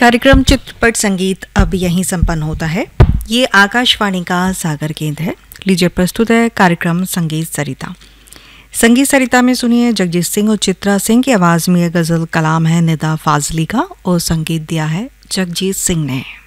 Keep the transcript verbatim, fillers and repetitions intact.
कार्यक्रम चित्रपट संगीत अब यहीं संपन्न होता है। ये आकाशवाणी का सागर केंद्र है। लीजिए प्रस्तुत है कार्यक्रम संगीत सरिता। संगीत सरिता में सुनिए जगजीत सिंह और चित्रा सिंह की आवाज में यह गजल कलाम है निदा फाजली का और संगीत दिया है जगजीत सिंह ने।